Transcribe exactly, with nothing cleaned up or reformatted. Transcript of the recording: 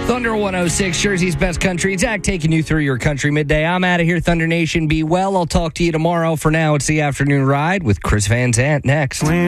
Thunder one oh six, Jersey's best country. Zach taking you through your country midday. I'm out of here, Thunder Nation. Be well. I'll talk to you tomorrow. For now, it's the afternoon ride with Chris Van Zant next.